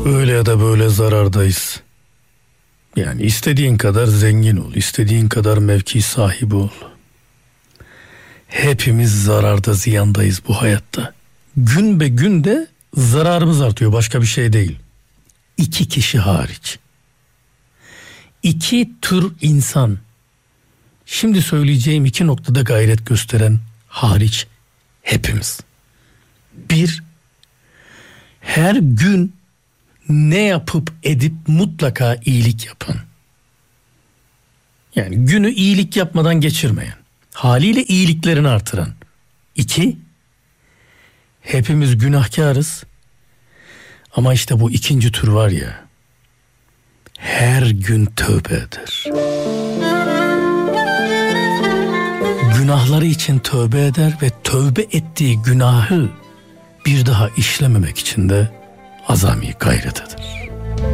Öyle ya da böyle zarardayız. Yani istediğin kadar zengin ol, istediğin kadar mevki sahibi ol. Hepimiz zararda, ziyandayız bu hayatta. Gün be gün de zararımız artıyor, başka bir şey değil. 2 kişi hariç. 2 tür insan. Şimdi söyleyeceğim 2 noktada gayret gösteren hariç hepimiz. 1. Her gün ne yapıp edip mutlaka iyilik yapan. Yani günü iyilik yapmadan geçirmeyen. Haliyle iyiliklerini artıran. 2. Hepimiz günahkarız. Ama işte bu 2. tür var ya. Her gün tövbe eder. Günahları için tövbe eder ve tövbe ettiği günahı bir daha işlememek için de azami gayret eder.